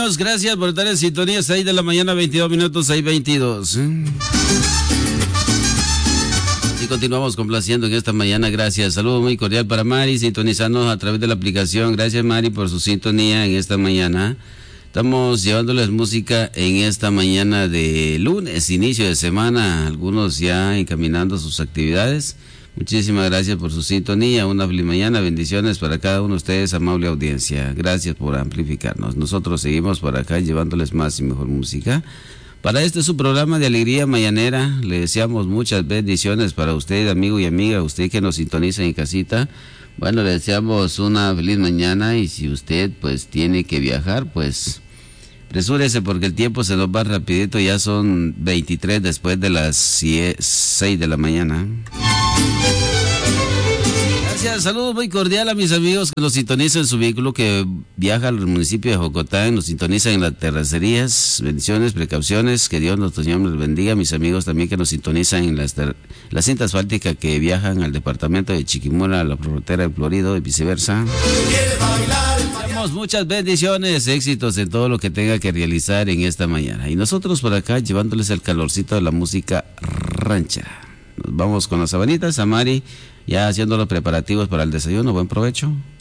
niños, gracias por estar en sintonía. 6 de la mañana, 22 minutos, 6:22. Y continuamos complaciendo en esta mañana, gracias. Saludo muy cordial para Mari, sintonizándonos a través de la aplicación. Gracias, Mari, por su sintonía en esta mañana. Estamos llevándoles música en esta mañana de lunes, inicio de semana, algunos ya encaminando sus actividades. Muchísimas gracias por su sintonía, una feliz mañana, bendiciones para cada uno de ustedes, amable audiencia. Gracias por amplificarnos. Nosotros seguimos por acá llevándoles más y mejor música. Para este su programa de alegría mañanera, le deseamos muchas bendiciones para usted, amigo y amiga, usted que nos sintoniza en casita. Bueno, le deseamos una feliz mañana y si usted pues tiene que viajar, pues presúrese porque el tiempo se nos va rapidito, ya son 23 después de las 6 de la mañana. Gracias, saludos muy cordial a mis amigos que nos sintonizan en su vehículo que viaja al municipio de Jocotán, nos sintonizan en las terracerías, bendiciones, precauciones, que Dios nuestro Señor nos bendiga. Mis amigos también que nos sintonizan en la cinta asfáltica que viajan al departamento de Chiquimula, a la frontera de Florido y viceversa. Damos muchas bendiciones, éxitos en todo lo que tenga que realizar en esta mañana. Y nosotros por acá llevándoles el calorcito de la música ranchera. Nos vamos con las sabanitas, a Mari, ya haciendo los preparativos para el desayuno. Buen provecho.